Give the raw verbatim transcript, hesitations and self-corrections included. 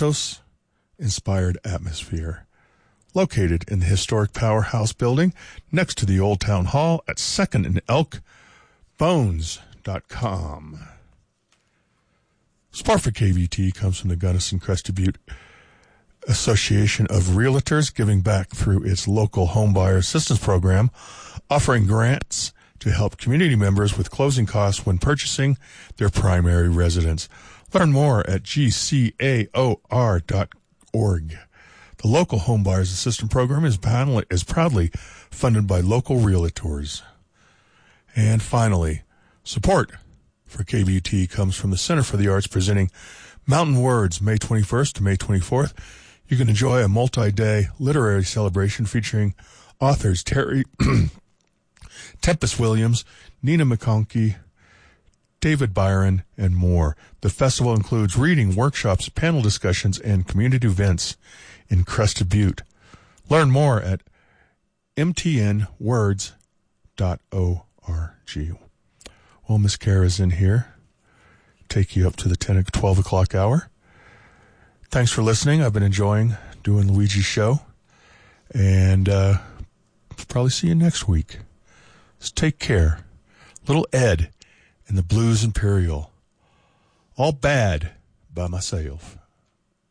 Santos-inspired atmosphere. Located in the historic Powerhouse building next to the Old Town Hall at second and Elk, bones dot com. Support for K V T comes from the Gunnison Crested Butte Association of Realtors, giving back through its local homebuyer assistance program, offering grants to help community members with closing costs when purchasing their primary residence. Learn more at G C A O R dot org. The local homebuyers assistance program is, panel- is proudly funded by local realtors. And finally, support for K V T comes from the Center for the Arts, presenting Mountain Words May twenty-first to May twenty-fourth. You can enjoy a multi-day literary celebration featuring authors Terry Tempest Williams, Nina McConkey, David Byron, and more. The festival includes reading, workshops, panel discussions, and community events in Crested Butte. Learn more at M T N words dot org. Well, Miss Kara's in here. Take you up to the ten or twelve o'clock hour. Thanks for listening. I've been enjoying doing Luigi's show. And uh, probably see you next week. So take care. Little Ed and the Blues Imperial. All bad by myself.